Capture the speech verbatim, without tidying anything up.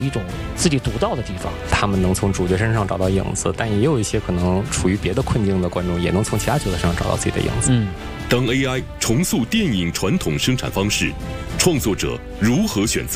一种自己独到的地方。 他们能从主角身上找到影子，但也有一些可能处于别的困境的观众，也能从其他角色身上找到自己的影子。 嗯， 当 A I 重塑电影传统生产方式，创作者如何选择？